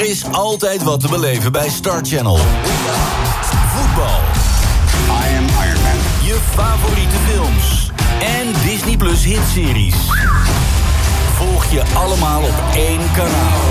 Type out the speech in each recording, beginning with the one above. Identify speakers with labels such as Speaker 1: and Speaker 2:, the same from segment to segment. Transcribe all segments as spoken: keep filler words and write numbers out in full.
Speaker 1: is altijd wat te beleven bij Star Channel. Voetbal.
Speaker 2: I am Iron Man.
Speaker 1: Je favoriete films. En Disney Plus hitseries. Volg je allemaal op één kanaal.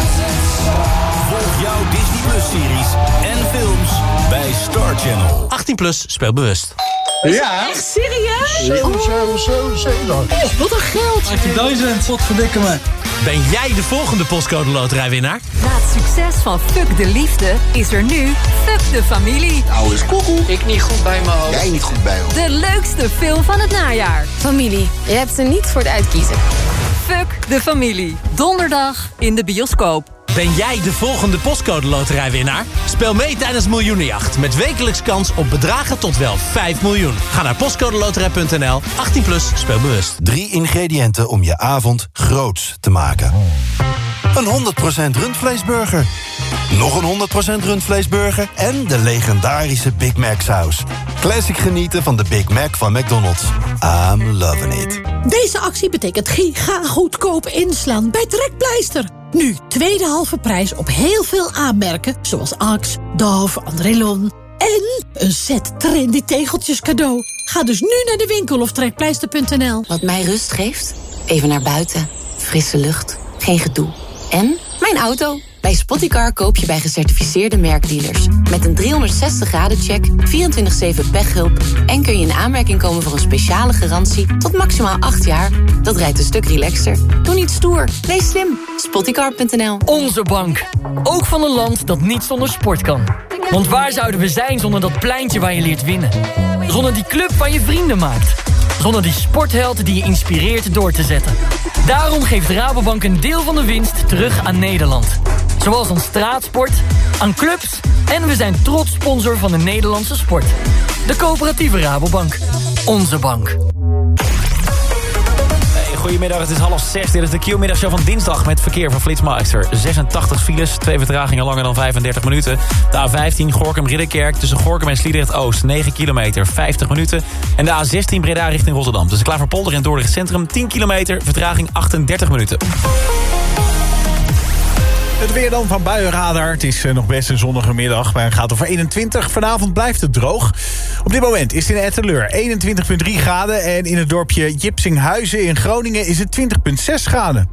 Speaker 1: Volg jouw Disney Plus series en films bij Star Channel.
Speaker 3: achttien plus, speel bewust.
Speaker 4: Ja.
Speaker 5: Echt serieus?
Speaker 4: Zo, zo, zo, zo dan.
Speaker 5: Oh, wat een geld.
Speaker 6: achttien wat verdikken me.
Speaker 3: Ben jij de volgende postcode loterijwinnaar?
Speaker 7: Na het succes van Fuck de Liefde is er nu Fuck de Familie.
Speaker 4: Nou is koekoe.
Speaker 6: Ik niet goed bij me hoofd.
Speaker 4: Jij niet goed bij hoor.
Speaker 7: De leukste film van het najaar.
Speaker 8: Familie, je hebt ze niet voor het uitkiezen.
Speaker 7: Fuck de Familie. Donderdag in de bioscoop.
Speaker 3: Ben jij de volgende postcode loterijwinnaar? Speel mee tijdens Miljoenenjacht met wekelijks kans op bedragen tot wel vijf miljoen. Ga naar postcodeloterij punt n l. achttien plus, speel bewust.
Speaker 1: Drie ingrediënten om je avond groots te maken. Een honderd procent rundvleesburger. Nog een honderd procent rundvleesburger. En de legendarische Big Mac saus. Classic genieten van de Big Mac van McDonald's. I'm loving it.
Speaker 5: Deze actie betekent giga goedkoop inslaan bij Trekpleister. Nu tweede halve prijs op heel veel aanmerken, zoals Axe, Dove, Andrelon. En een set trendy tegeltjes cadeau. Ga dus nu naar de winkel of trekpleister punt n l.
Speaker 8: Wat mij rust geeft? Even naar buiten. Frisse lucht. Geen gedoe. En mijn auto. Bij Spottycar koop je bij gecertificeerde merkdealers. Met een driehonderdzestig graden check, vierentwintig zeven pechhulp... en kun je in aanmerking komen voor een speciale garantie... tot maximaal acht jaar. Dat rijdt een stuk relaxter. Doe niet stoer. Wees slim. Spottycar punt n l.
Speaker 9: Onze bank. Ook van een land dat niet zonder sport kan. Want waar zouden we zijn zonder dat pleintje waar je leert winnen? Zonder die club waar je vrienden maakt? Zonder die sportheld die je inspireert door te zetten? Daarom geeft Rabobank een deel van de winst terug aan Nederland. Zoals aan straatsport, aan clubs... en we zijn trots sponsor van de Nederlandse sport. De coöperatieve Rabobank. Onze bank.
Speaker 10: Goedemiddag, het is half zes. Dit is de Q-middagshow van dinsdag met verkeer van Flitsmeister. zesentachtig files, twee vertragingen langer dan vijfendertig minuten. De A vijftien Gorinchem-Ridderkerk tussen Gorinchem en Sliedrecht-Oost, negen kilometer, vijftig minuten. En de A zestien Breda richting Rotterdam tussen Klaverpolder en Dordrecht Centrum, tien kilometer, vertraging achtendertig minuten.
Speaker 11: Het weer dan van Buienradar. Het is nog best een zonnige middag, maar het gaat over eenentwintig. Vanavond blijft het droog. Op dit moment is het in Etteleur eenentwintig komma drie graden... en in het dorpje Jipsinghuizen in Groningen is het twintig komma zes graden.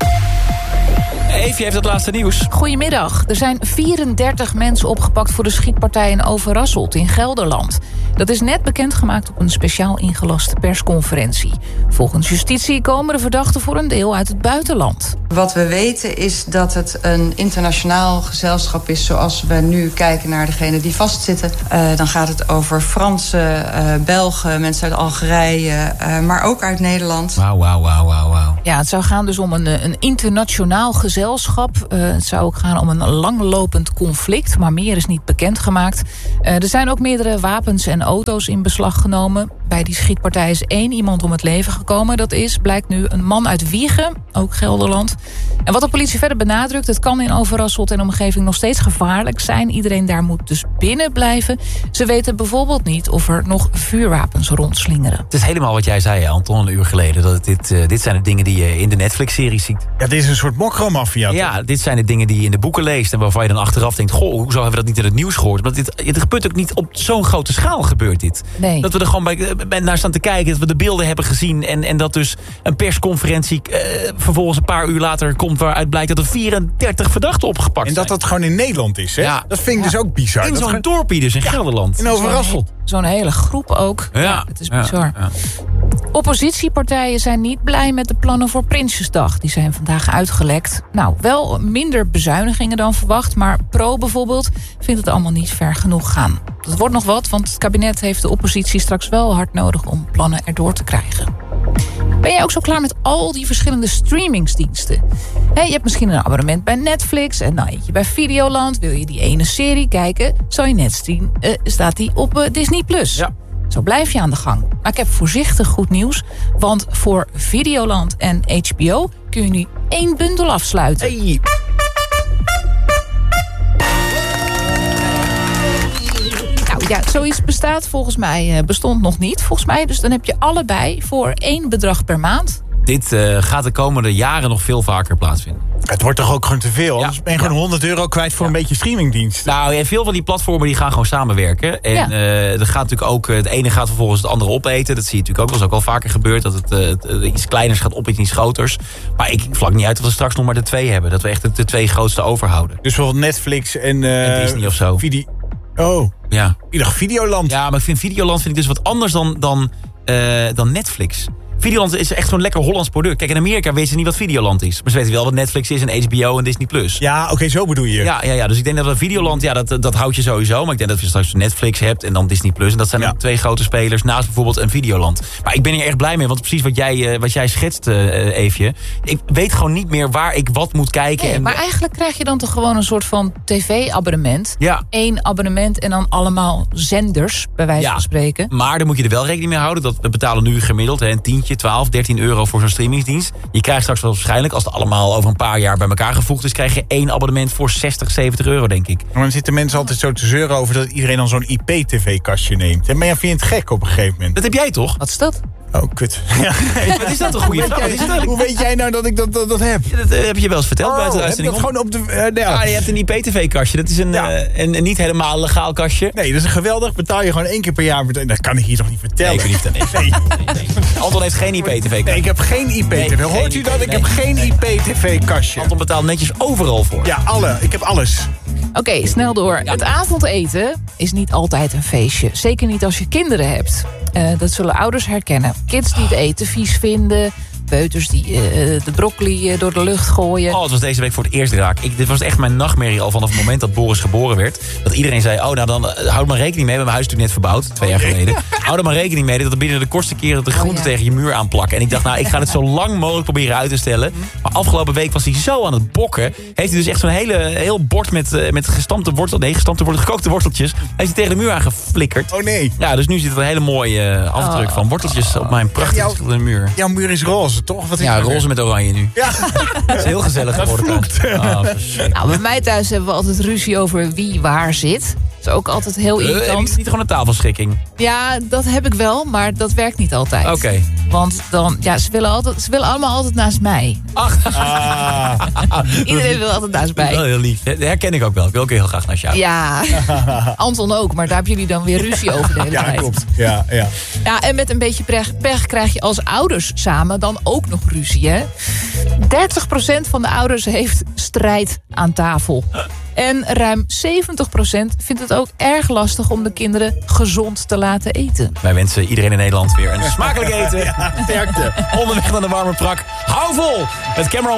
Speaker 10: Eefje heeft het laatste nieuws.
Speaker 12: Goedemiddag. Er zijn vierendertig mensen opgepakt voor de schietpartij in Overasselt in Gelderland. Dat is net bekendgemaakt op een speciaal ingelaste persconferentie. Volgens justitie komen de verdachten voor een deel uit het buitenland.
Speaker 13: Wat we weten is dat het een internationaal gezelschap is... zoals we nu kijken naar degenen die vastzitten. Uh, dan gaat het over Fransen, uh, Belgen, mensen uit Algerije... Uh, maar ook uit Nederland.
Speaker 10: Wauw, wauw, wauw, wauw.
Speaker 12: Ja, het zou gaan dus om een, een internationaal gezelschap. Uh, het zou ook gaan om een langlopend conflict, maar meer is niet bekendgemaakt. Uh, er zijn ook meerdere wapens en auto's in beslag genomen. Bij die schietpartij is één iemand om het leven gekomen. Dat is, blijkt nu, een man uit Wijchen, ook Gelderland. En wat de politie verder benadrukt, het kan in Overasselt en omgeving nog steeds gevaarlijk zijn. Iedereen daar moet dus binnen blijven. Ze weten bijvoorbeeld niet of er nog vuurwapens rondslingeren.
Speaker 10: Het is helemaal wat jij zei, Anton, een uur geleden. Dat dit, uh, dit zijn de dingen die je in de Netflix-serie ziet.
Speaker 11: Ja, dit is een soort mokromafia.
Speaker 10: Ja, dit zijn de dingen die je in de boeken leest... en waarvan je dan achteraf denkt... goh, hoezo hebben we dat niet in het nieuws gehoord? Want dit, het gebeurt ook niet op zo'n grote schaal gebeurt dit.
Speaker 12: Nee.
Speaker 10: Dat we er gewoon bij, bij naar staan te kijken... dat we de beelden hebben gezien... en, en dat dus een persconferentie uh, vervolgens een paar uur later komt... waaruit blijkt dat er vierendertig verdachten opgepakt zijn.
Speaker 11: En dat dat gewoon in Nederland is, hè? Ja. Dat vind ik ja. dus ook bizar.
Speaker 10: In zo'n
Speaker 11: gewoon...
Speaker 10: dorpje dus, in ja. Gelderland.
Speaker 11: In Overasselt.
Speaker 12: Zo'n hele groep ook.
Speaker 10: Ja,
Speaker 12: ja het is bizar.
Speaker 10: Ja, ja.
Speaker 12: Oppositiepartijen zijn niet blij met de plannen voor Prinsjesdag. Die zijn vandaag uitgelekt. Nou, wel minder bezuinigingen dan verwacht... maar Pro bijvoorbeeld vindt het allemaal niet ver genoeg gaan. Dat wordt nog wat, want het kabinet heeft de oppositie straks wel hard nodig... om plannen erdoor te krijgen. Ben jij ook zo klaar met al die verschillende streamingsdiensten? He, je hebt misschien een abonnement bij Netflix... en nou eentje bij Videoland. Wil je die ene serie kijken? Zou je net zien, uh, staat die op uh, Disney Plus.
Speaker 10: Ja.
Speaker 12: Zo blijf je aan de gang. Maar ik heb voorzichtig goed nieuws. Want voor Videoland en H B O kun je nu één bundel afsluiten.
Speaker 10: Hey.
Speaker 12: Nou ja, zoiets bestaat volgens mij, bestond nog niet. Volgens mij, dus dan heb je allebei voor één bedrag per maand.
Speaker 10: dit uh, gaat de komende jaren nog veel vaker plaatsvinden.
Speaker 11: Het wordt toch ook gewoon te veel? Anders ja. ben je gewoon honderd euro kwijt voor ja. een beetje streamingdienst.
Speaker 10: Nou, ja, veel van die platformen die gaan gewoon samenwerken. En ja. uh, er gaat natuurlijk ook, het ene gaat vervolgens het andere opeten. Dat zie je natuurlijk ook. Dat is ook al vaker gebeurd. Dat het, uh, het uh, iets kleiners gaat opeten, iets groters. Maar ik vlak niet uit dat we straks nog maar de twee hebben. Dat we echt de, de twee grootste overhouden.
Speaker 11: Dus bijvoorbeeld Netflix en, uh,
Speaker 10: en Disney of zo.
Speaker 11: Video... Oh,
Speaker 10: ja.
Speaker 11: Ik dacht Videoland.
Speaker 10: Ja, maar ik vind Videoland vind ik dus wat anders dan, dan, uh, dan Netflix. Videoland is echt zo'n lekker Hollands product. Kijk, in Amerika weten ze niet wat Videoland is. Maar ze weten wel wat Netflix is en H B O en Disney plus.
Speaker 11: Ja, oké, okay, zo bedoel je.
Speaker 10: Ja, ja, ja, dus ik denk dat we Videoland, ja, dat, dat houdt je sowieso. Maar ik denk dat je straks Netflix hebt en dan Disney plus. En dat zijn ja. twee grote spelers naast bijvoorbeeld een Videoland. Maar ik ben hier echt blij mee, want precies wat jij, uh, wat jij schetst, uh, Eefje. Ik weet gewoon niet meer waar ik wat moet kijken.
Speaker 12: Nee,
Speaker 10: en...
Speaker 12: Maar eigenlijk krijg je dan toch gewoon een soort van tv-abonnement.
Speaker 10: Ja.
Speaker 12: Eén abonnement en dan allemaal zenders, bij wijze
Speaker 10: ja.
Speaker 12: van spreken.
Speaker 10: Maar dan moet je er wel rekening mee houden. Dat we betalen nu gemiddeld hè, een tientje, twaalf, dertien euro voor zo'n streamingsdienst. Je krijgt straks wel waarschijnlijk, als het allemaal over een paar jaar bij elkaar gevoegd is, krijg je één abonnement voor zestig, zeventig euro, denk ik.
Speaker 11: Maar dan zitten mensen altijd zo te zeuren over dat iedereen dan zo'n I P-tv-kastje neemt. Maar ja, vind je het gek op een gegeven moment?
Speaker 10: Dat heb jij toch?
Speaker 12: Wat is dat?
Speaker 11: Oh, kut. Ja.
Speaker 10: Wat is dat een goede vraag?
Speaker 11: Hoe weet jij nou dat ik dat, dat, dat heb?
Speaker 10: Ja, dat uh, heb je wel eens verteld
Speaker 11: oh,
Speaker 10: buiten de uitzending.
Speaker 11: Heb je dat gewoon op de... Uh, nee,
Speaker 10: ja. ah, je hebt een I P-tv-kastje. Dat is een, ja. uh, een, een niet helemaal legaal kastje.
Speaker 11: Nee, dat is een geweldig. Betaal je gewoon één keer per jaar. Dat kan ik hier toch niet vertellen?
Speaker 10: Nee, ik weet niet. Nee. Nee. Nee. Anton heeft geen I P-tv-kastje.
Speaker 11: Nee, ik heb geen I P-tv. Nee, Hoort u dat? Nee. Ik heb geen nee. I P-tv-kastje.
Speaker 10: Anton betaalt netjes overal voor.
Speaker 11: Ja, alle. Ik heb alles.
Speaker 12: Oké, okay, snel door. Ja. Het avondeten is niet altijd een feestje. Zeker niet als je kinderen hebt. Uh, dat zullen ouders herkennen. Kids die het eten vies vinden. Peuters die uh, de broccoli uh, door de lucht gooien.
Speaker 10: Oh, het was deze week voor het eerst raak. Ik, dit was echt mijn nachtmerrie al vanaf het moment dat Boris geboren werd. Dat iedereen zei, oh nou dan uh, houd maar rekening mee. Mijn huis is natuurlijk net verbouwd, twee jaar geleden. Houd er maar rekening mee dat er binnen de kortste keren de groenten oh, ja. tegen je muur aanplakken. En ik dacht, nou ik ga het zo lang mogelijk proberen uit te stellen. Maar afgelopen week was hij zo aan het bokken. Heeft hij dus echt zo'n hele heel bord met, uh, met gestampte wortel, nee, gestampte wortel, gekookte worteltjes. Heeft hij tegen de muur aangeflikkerd.
Speaker 11: Oh nee.
Speaker 10: Ja, dus nu zit er een hele mooie uh, afdruk oh. van worteltjes op mijn prachtige ja, muur.
Speaker 11: Jouw muur is roze. Toch? Wat is
Speaker 10: ja, roze met oranje nu.
Speaker 11: Ja.
Speaker 10: Dat is heel gezellig geworden.
Speaker 12: Oh, nou, bij mij thuis hebben we altijd ruzie over wie waar zit. Dat is ook altijd heel irritant. Uh,
Speaker 10: is niet gewoon een tafelschikking?
Speaker 12: Ja, dat heb ik wel, maar dat werkt niet altijd.
Speaker 10: Oké. Okay.
Speaker 12: Want dan, ja, ze willen, altijd, ze willen allemaal altijd naast mij.
Speaker 10: Ach. Ah.
Speaker 12: Iedereen wil altijd naast mij.
Speaker 10: Wel heel lief. Dat herken ik ook wel. Ik wil ook heel graag naast jou.
Speaker 12: Ja, Anton ook, maar daar hebben jullie dan weer ruzie over de hele
Speaker 11: ja,
Speaker 12: tijd.
Speaker 11: Ja, klopt. Ja, ja.
Speaker 12: Ja, en met een beetje pech, pech krijg je als ouders samen dan ook nog ruzie, hè? dertig procent van de ouders heeft strijd aan tafel. En ruim zeventig procent vindt het ook erg lastig om de kinderen gezond te laten eten.
Speaker 10: Wij wensen iedereen in Nederland weer een smakelijk eten.
Speaker 11: Ja, sterkte.
Speaker 10: Onderweg naar de warme prak. Hou vol! Het Cameron